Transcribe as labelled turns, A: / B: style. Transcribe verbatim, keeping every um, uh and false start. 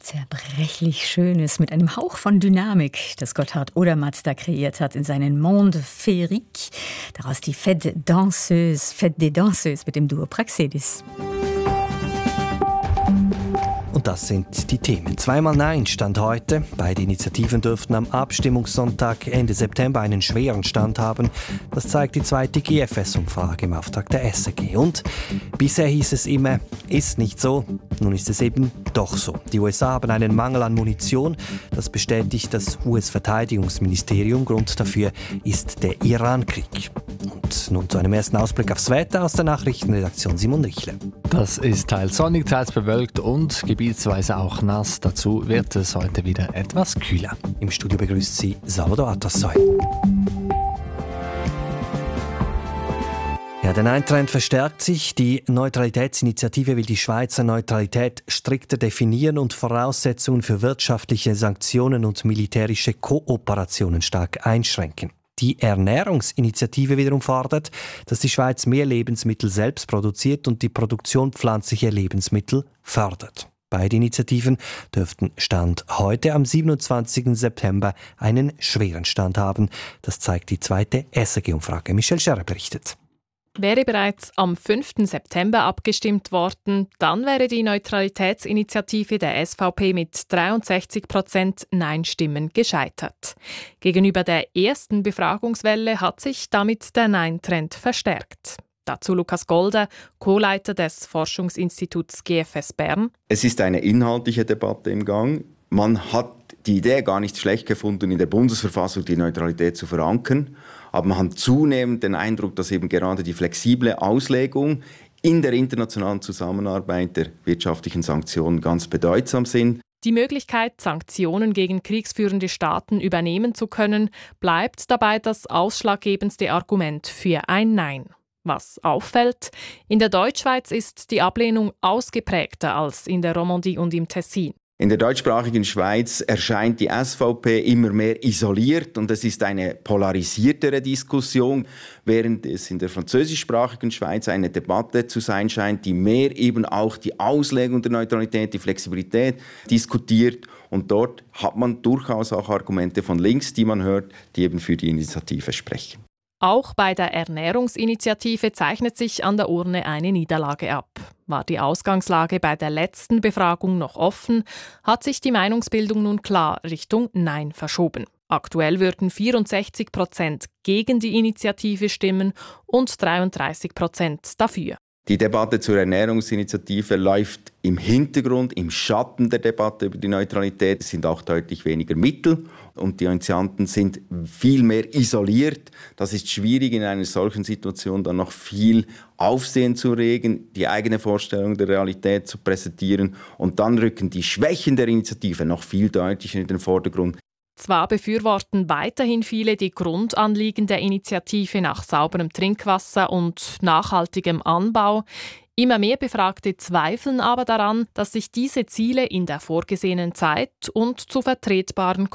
A: Zerbrechlich Schönes mit einem Hauch von Dynamik, das Gotthard Odermatt da kreiert hat in seinen Monde féerique. Daraus die Fête Danseuse, Fête des Danseuses mit dem Duo Praxedis.
B: Und das sind die Themen. Zweimal Nein stand heute. Beide Initiativen dürften am Abstimmungssonntag Ende September einen schweren Stand haben. Das zeigt die zweite G F S-Umfrage im Auftrag der S R G. Und bisher hieß es immer, ist nicht so. Nun ist es eben doch so. Die U S A haben einen Mangel an Munition. Das bestätigt das U S-Verteidigungsministerium. Grund dafür ist der Iran-Krieg. Und nun zu einem ersten Ausblick aufs Wetter aus der Nachrichtenredaktion Simon Richle.
C: Das ist teils sonnig, teils bewölkt und gebietsweise auch nass. Dazu wird es heute wieder etwas kühler.
B: Im Studio begrüßt Sie Salvador Atassoy. Ja, der Nein-Trend verstärkt sich. Die Neutralitätsinitiative will die Schweizer Neutralität strikter definieren und Voraussetzungen für wirtschaftliche Sanktionen und militärische Kooperationen stark einschränken. Die Ernährungsinitiative wiederum fordert, dass die Schweiz mehr Lebensmittel selbst produziert und die Produktion pflanzlicher Lebensmittel fördert. Beide Initiativen dürften Stand heute am siebenundzwanzigsten September einen schweren Stand haben. Das zeigt die zweite S R G-Umfrage. Michelle Scherer berichtet.
D: Wäre bereits am fünften September abgestimmt worden, dann wäre die Neutralitätsinitiative der S V P mit dreiundsechzig Prozent Nein-Stimmen gescheitert. Gegenüber der ersten Befragungswelle hat sich damit der Nein-Trend verstärkt. Dazu Lukas Golder, Co-Leiter des Forschungsinstituts G F S Bern.
E: Es ist eine inhaltliche Debatte im Gang. Man hat die Idee gar nicht schlecht gefunden, in der Bundesverfassung die Neutralität zu verankern. Aber man hat zunehmend den Eindruck, dass eben gerade die flexible Auslegung in der internationalen Zusammenarbeit der wirtschaftlichen Sanktionen ganz bedeutsam sind.
D: Die Möglichkeit, Sanktionen gegen kriegsführende Staaten übernehmen zu können, bleibt dabei das ausschlaggebendste Argument für ein Nein. Was auffällt, in der Deutschschweiz ist die Ablehnung ausgeprägter als in der Romandie und im Tessin.
E: In der deutschsprachigen Schweiz erscheint die S V P immer mehr isoliert und es ist eine polarisiertere Diskussion, während es in der französischsprachigen Schweiz eine Debatte zu sein scheint, die mehr eben auch die Auslegung der Neutralität, die Flexibilität diskutiert. Und dort hat man durchaus auch Argumente von links, die man hört, die eben für die Initiative sprechen.
D: Auch bei der Ernährungsinitiative zeichnet sich an der Urne eine Niederlage ab. War die Ausgangslage bei der letzten Befragung noch offen, hat sich die Meinungsbildung nun klar Richtung Nein verschoben. Aktuell würden vierundsechzig Prozent gegen die Initiative stimmen und dreiunddreißig Prozent dafür.
E: Die Debatte zur Ernährungsinitiative läuft im Hintergrund, im Schatten der Debatte über die Neutralität. Es sind auch deutlich weniger Mittel und die Initianten sind viel mehr isoliert. Das ist schwierig, in einer solchen Situation dann noch viel Aufsehen zu regen, die eigene Vorstellung der Realität zu präsentieren. Und dann rücken die Schwächen der Initiative noch viel deutlicher in den Vordergrund.
D: Zwar befürworten weiterhin viele die Grundanliegen der Initiative nach sauberem Trinkwasser und nachhaltigem Anbau. Immer mehr Befragte zweifeln aber daran, dass sich diese Ziele in der vorgesehenen Zeit und zu vertretbaren